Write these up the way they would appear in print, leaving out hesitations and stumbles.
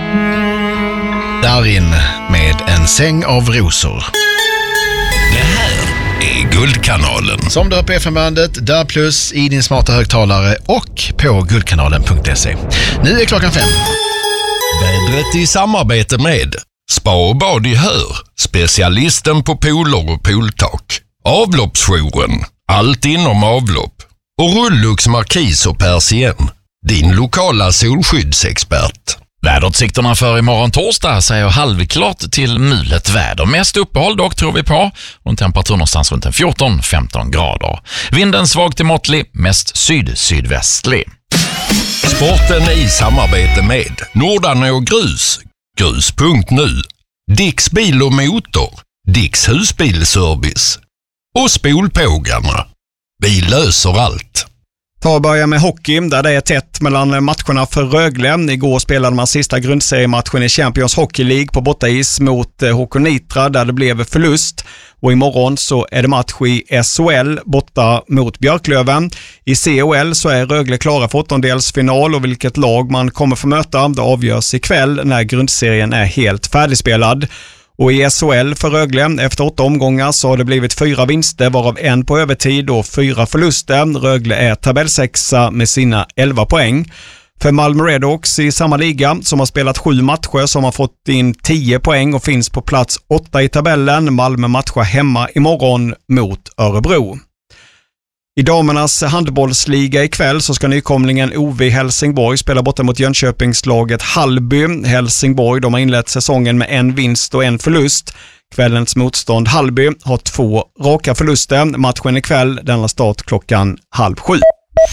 Darin med en säng av rosor. Det här är Guldkanalen. Som du har på FM-bandet, där plus i din smarta högtalare och på guldkanalen.se. Nu är klockan 5. Vädret i samarbete med Spa och bad i Hör, specialisten på pooler och pooltak. Avloppsjouren, allt inom avlopp. Och Rullux Markis och Persien, din lokala solskyddsexpert. Väderutsikterna för imorgon torsdag säger halvklart till mulet väder. Mest uppehåll dock tror vi på och en temperatur någonstans runt 14-15 grader. Vinden svag till måttlig, mest syd-sydvästlig. Sporten i samarbete med Nordanå Grus, grus.nu, Dicks bil och motor, Dicks husbilservice och Spolpågarna. Vi löser allt. Ta och börja med hockey där det är tätt mellan matcherna för Rögle. Igår spelade man sista grundseriematchen i Champions Hockey League på bortais mot HK Nitra där det blev förlust. Och imorgon så är det match i SHL borta mot Björklöven. I CHL så är Rögle klara för åttondelsfinal och vilket lag man kommer få möta det avgörs ikväll när grundserien är helt färdigspelad. Och i SHL för Rögle, efter 8 omgångar så har det blivit 4 vinster varav en på övertid och 4 förluster. Rögle är tabellsexa med sina 11 poäng. För Malmö Redhawks i samma liga som har spelat 7 matcher som har fått in 10 poäng och finns på plats 8 i tabellen. Malmö matchar hemma imorgon mot Örebro. I damernas handbollsliga ikväll så ska nykomlingen OV Helsingborg spela borta mot Jönköpingslaget Hallby. Helsingborg de har inlett säsongen med 1 vinst och 1 förlust. Kvällens motstånd Hallby har 2 raka förluster. Matchen ikväll denna start klockan 6:30.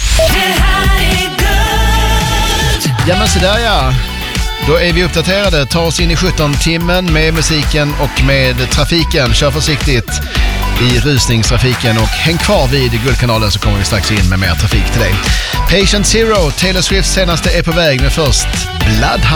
Ja men så där ja. Då är vi uppdaterade. Ta oss in i 17-timmen med musiken och med trafiken. Kör försiktigt i rusningstrafiken och häng kvar vid Guldkanalen så kommer vi strax in med mer trafik till dig. Patient Zero, Taylor Swifts senaste är på väg med först Bloodhound.